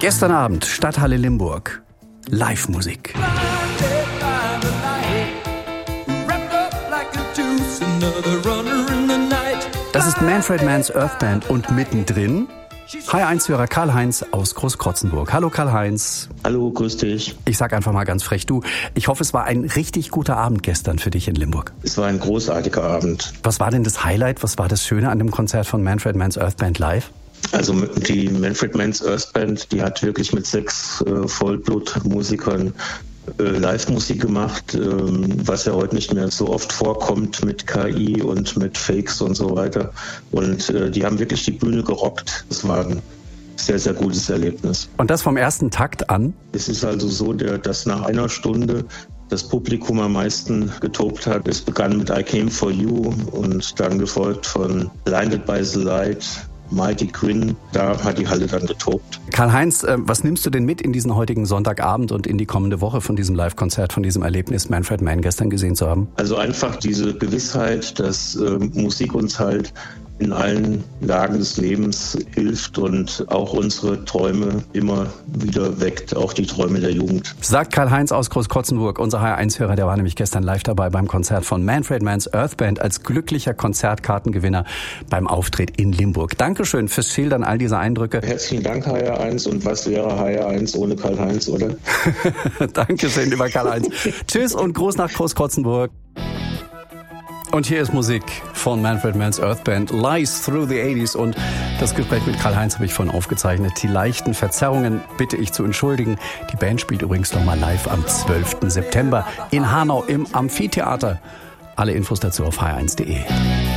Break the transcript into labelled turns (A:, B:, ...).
A: Gestern Abend, Stadthalle Limburg. Live-Musik. Das ist Manfred Mann's Earth Band und mittendrin HR1-Hörer Karl-Heinz aus Großkrotzenburg. Hallo Karl-Heinz.
B: Hallo, grüß dich.
A: Ich sag einfach mal ganz frech, ich hoffe, es war ein richtig guter Abend gestern für dich in Limburg.
B: Es war ein großartiger Abend.
A: Was war denn das Highlight, was war das Schöne an dem Konzert von Manfred Mann's Earth Band live?
B: Also die Manfred Mann's Earth Band, die hat wirklich mit 6 Vollblutmusikern Live-Musik gemacht, was ja heute nicht mehr so oft vorkommt mit KI und mit Fakes und so weiter. Und die haben wirklich die Bühne gerockt. Das war ein sehr, sehr gutes Erlebnis.
A: Und das vom ersten Takt an?
B: Es ist also so, dass nach einer Stunde das Publikum am meisten getobt hat. Es begann mit I Came For You und dann gefolgt von Blinded by the Light, Mighty Quinn, da hat die Halle dann getobt.
A: Karl-Heinz, was nimmst du denn mit in diesen heutigen Sonntagabend und in die kommende Woche von diesem Live-Konzert, von diesem Erlebnis, Manfred Mann gestern gesehen zu haben?
B: Also einfach diese Gewissheit, dass Musik uns halt in allen Lagen des Lebens hilft und auch unsere Träume immer wieder weckt, auch die Träume der Jugend.
A: Sagt Karl-Heinz aus Großkrotzenburg, unser HR1-Hörer, der war nämlich gestern live dabei beim Konzert von Manfred Mann's Earth Band als glücklicher Konzertkartengewinner beim Auftritt in Limburg. Dankeschön fürs Schildern all dieser Eindrücke.
B: Herzlichen Dank, HR1. Und was wäre HR1 ohne Karl-Heinz, oder?
A: Dankeschön, lieber Karl-Heinz. Tschüss und Gruß nach Großkrotzenburg. Und hier ist Musik von Manfred Mann's Earth Band, Lies Through the 80s. Und das Gespräch mit Karl-Heinz habe ich vorhin aufgezeichnet. Die leichten Verzerrungen bitte ich zu entschuldigen. Die Band spielt übrigens nochmal live am 12. September in Hanau im Amphitheater. Alle Infos dazu auf hr1.de.